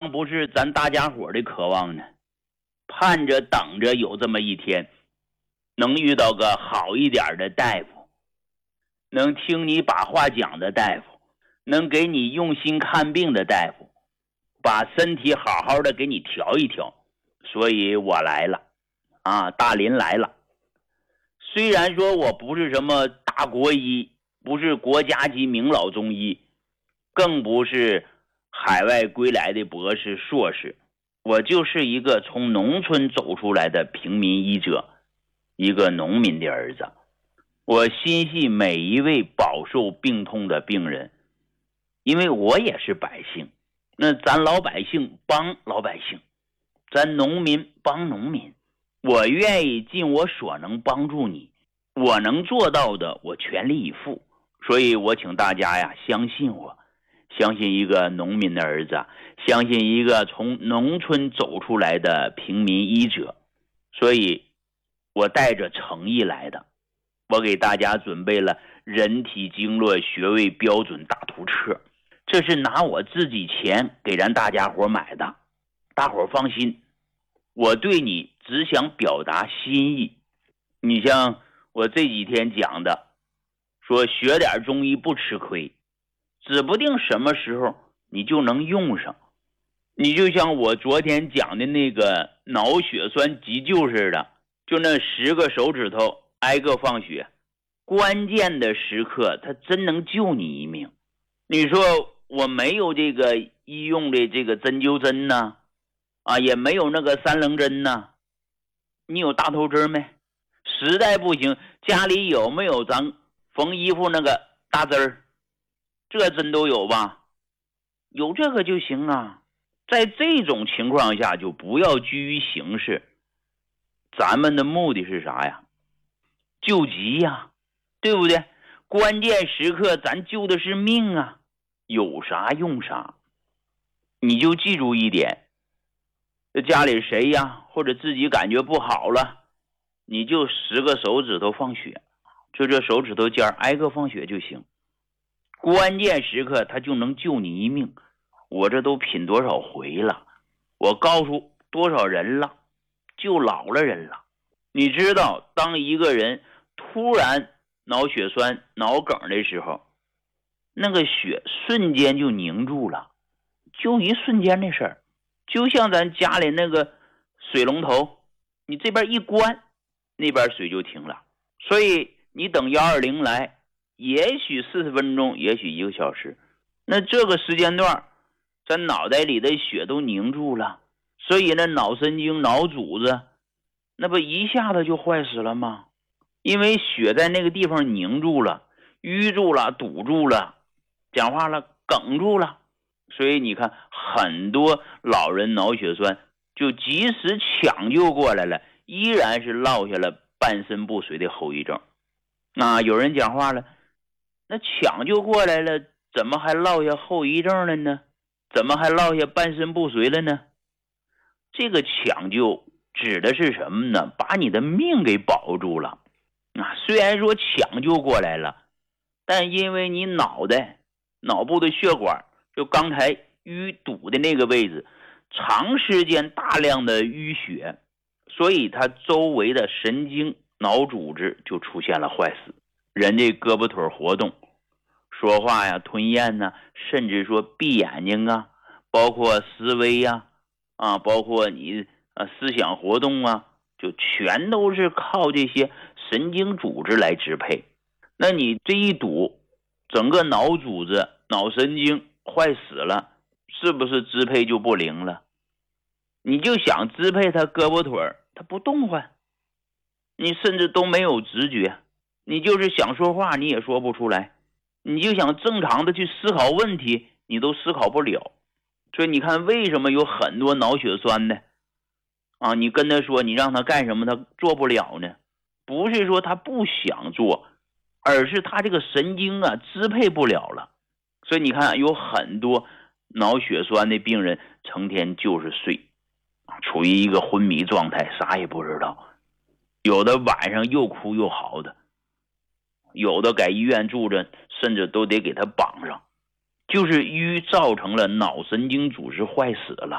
望不是咱大家伙的渴望呢？盼着等着有这么一天，能遇到个好一点的大夫，能听你把话讲的大夫，能给你用心看病的大夫，把身体好好的给你调一调。所以我来了啊，大林来了。虽然说我不是什么大国医，不是国家级名老中医，更不是海外归来的博士硕士，我就是一个从农村走出来的平民医者，一个农民的儿子。我心系每一位饱受病痛的病人，因为我也是百姓。那咱老百姓帮老百姓，咱农民帮农民，我愿意尽我所能帮助你，我能做到的我全力以赴。所以我请大家呀，相信我，相信一个农民的儿子，相信一个从农村走出来的平民医者。所以我带着诚意来的，我给大家准备了人体经络穴位标准大图册，这是拿我自己钱给咱大家伙买的。大伙放心，我对你只想表达心意。你像我这几天讲的，说学点中医不吃亏，指不定什么时候你就能用上。你就像我昨天讲的那个脑血栓急救似的，就那10个手指头挨个放血，关键的时刻它真能救你一命。你说我没有这个医用的这个针灸针呢，也没有那个3棱针呢，你有大头针没？实在不行，家里有没有咱缝衣服那个大针儿？这针都有吧？有这个就行啊。在这种情况下，就不要拘于形式。咱们的目的是啥呀？救急呀，对不对？关键时刻咱救的是命啊，有啥用啥。你就记住一点，家里谁呀，或者自己感觉不好了，你就10个手指头放血，就这手指头尖挨个放血就行。关键时刻他就能救你一命。我这都品多少回了，我告诉多少人了，救老了人了。你知道，当一个人突然脑血栓、脑梗的时候，那个血瞬间就凝住了，就一瞬间的事儿。就像咱家里那个水龙头，你这边一关，那边水就停了。所以你等120来，也许40分钟，也许1个小时，那这个时间段咱脑袋里的血都凝住了，所以那脑神经、脑组织那不一下子就坏死了吗？因为血在那个地方凝住了，淤住了，堵住了，讲话了，梗住了。所以你看，很多老人脑血栓就即使抢救过来了，依然是落下了半身不遂的后遗症。有人讲话了，那抢救过来了，怎么还落下后遗症了呢？怎么还落下半身不遂了呢？这个抢救指的是什么呢？把你的命给保住了。虽然说抢救过来了，但因为你脑部的血管，就刚才淤堵的那个位置，长时间大量的淤血，所以它周围的神经脑组织就出现了坏死。人这胳膊腿活动，说话呀，吞咽呐，甚至说闭眼睛啊，包括思维呀，包括你思想活动啊，就全都是靠这些神经组织来支配。那你这一堵，整个脑组织、脑神经坏死了，是不是支配就不灵了？你就想支配他胳膊腿，他不动唤，你甚至都没有直觉，你就是想说话你也说不出来，你就想正常的去思考问题，你都思考不了。所以你看，为什么有很多脑血栓的你跟他说，你让他干什么他做不了呢？不是说他不想做，而是他这个神经支配不了了。所以你看，有很多脑血栓的病人成天就是睡，处于一个昏迷状态，啥也不知道。有的晚上又哭又嚎的，有的在医院住着，甚至都得给他绑上，就是淤造成了脑神经组织坏死了。